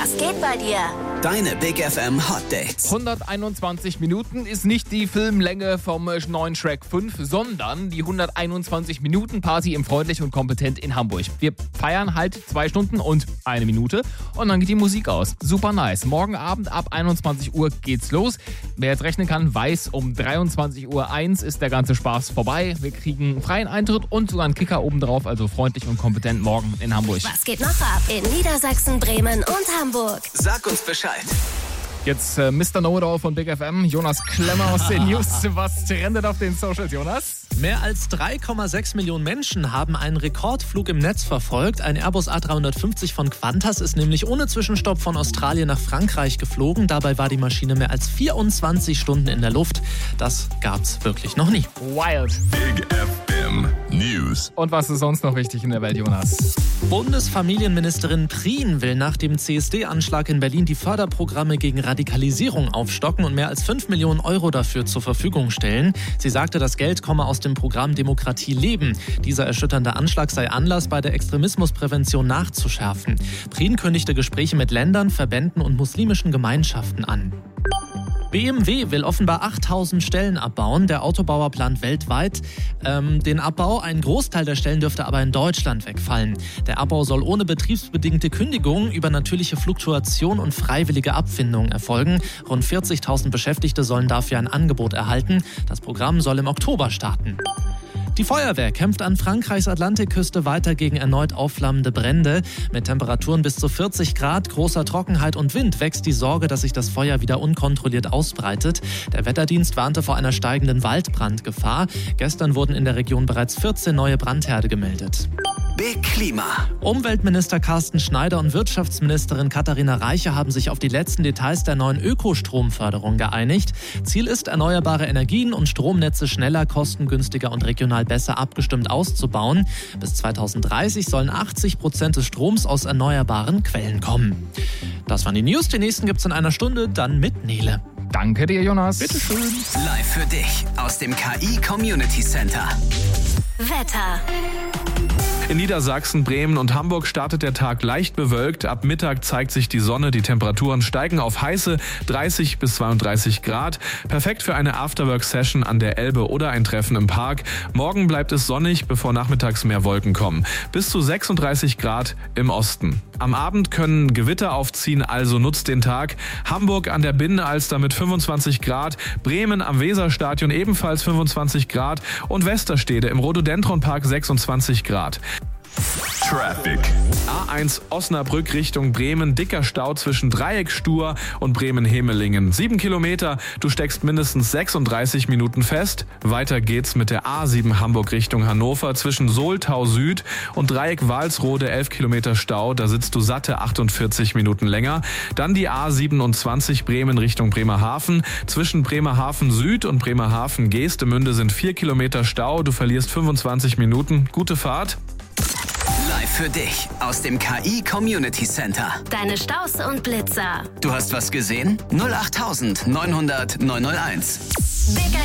Was geht bei dir? Deine Big FM Hot Dates. 121 Minuten ist nicht die Filmlänge vom neuen Shrek 5, sondern die 121 Minuten Party im Freundlich und Kompetent in Hamburg. Wir feiern halt 2 Stunden und 1 Minute und dann geht die Musik aus. Super nice. Morgen Abend ab 21 Uhr geht's los. Wer jetzt rechnen kann, weiß, um 23.01 Uhr ist der ganze Spaß vorbei. Wir kriegen freien Eintritt und sogar einen Kicker obendrauf, also freundlich und kompetent morgen in Hamburg. Was geht noch ab in Niedersachsen, Bremen und Hamburg? Sag uns Bescheid. Jetzt Mr. Know-it-all von Big FM, Jonas Klemmer aus den News. Was trendet auf den Socials, Jonas? Mehr als 3,6 Millionen Menschen haben einen Rekordflug im Netz verfolgt. Ein Airbus A350 von Qantas ist nämlich ohne Zwischenstopp von Australien nach Frankreich geflogen. Dabei war die Maschine mehr als 24 Stunden in der Luft. Das gab's wirklich noch nie. Wild. Big FM News. Und was ist sonst noch wichtig in der Welt, Jonas? Bundesfamilienministerin Prien will nach dem CSD-Anschlag in Berlin die Förderprogramme gegen Radikalisierung aufstocken und mehr als 5 Millionen Euro dafür zur Verfügung stellen. Sie sagte, das Geld komme aus dem Programm Demokratie leben. Dieser erschütternde Anschlag sei Anlass, bei der Extremismusprävention nachzuschärfen. Prien kündigte Gespräche mit Ländern, Verbänden und muslimischen Gemeinschaften an. BMW will offenbar 8000 Stellen abbauen. Der Autobauer plant weltweit den Abbau. Ein Großteil der Stellen dürfte aber in Deutschland wegfallen. Der Abbau soll ohne betriebsbedingte Kündigung, über natürliche Fluktuation und freiwillige Abfindung erfolgen. Rund 40.000 Beschäftigte sollen dafür ein Angebot erhalten. Das Programm soll im Oktober starten. Die Feuerwehr kämpft an Frankreichs Atlantikküste weiter gegen erneut aufflammende Brände. Mit Temperaturen bis zu 40 Grad, großer Trockenheit und Wind wächst die Sorge, dass sich das Feuer wieder unkontrolliert ausbreitet. Der Wetterdienst warnte vor einer steigenden Waldbrandgefahr. Gestern wurden in der Region bereits 14 neue Brandherde gemeldet. Big Klima. Umweltminister Carsten Schneider und Wirtschaftsministerin Katharina Reiche haben sich auf die letzten Details der neuen Ökostromförderung geeinigt. Ziel ist, erneuerbare Energien und Stromnetze schneller, kostengünstiger und regional besser abgestimmt auszubauen. Bis 2030 sollen 80% des Stroms aus erneuerbaren Quellen kommen. Das waren die News. Die nächsten gibt's in einer Stunde, dann mit Nele. Danke dir, Jonas. Bitteschön. Live für dich aus dem KI Community Center. Wetter. In Niedersachsen, Bremen und Hamburg startet der Tag leicht bewölkt. Ab Mittag zeigt sich die Sonne. Die Temperaturen steigen auf heiße 30 bis 32 Grad. Perfekt für eine Afterwork-Session an der Elbe oder ein Treffen im Park. Morgen bleibt es sonnig, bevor nachmittags mehr Wolken kommen. Bis zu 36 Grad im Osten. Am Abend können Gewitter aufziehen, also nutzt den Tag. Hamburg an der Binnenalster mit 25 Grad. Bremen am Weserstadion ebenfalls 25 Grad. Und Westerstede im Rhododendronpark 26 Grad. Traffic. A1 Osnabrück Richtung Bremen, dicker Stau zwischen Dreieckstur und Bremen-Hemelingen. 7 Kilometer, du steckst mindestens 36 Minuten fest. Weiter geht's mit der A7 Hamburg Richtung Hannover zwischen Soltau Süd und Dreieck Walsrode, 11 Kilometer Stau. Da sitzt du satte 48 Minuten länger. Dann die A27 Bremen Richtung Bremerhaven. Zwischen Bremerhaven Süd und Bremerhaven Geestemünde sind 4 Kilometer Stau. Du verlierst 25 Minuten. Gute Fahrt. Live für dich aus dem KI Community Center. Deine Staus und Blitzer. Du hast was gesehen? 08900 901. Big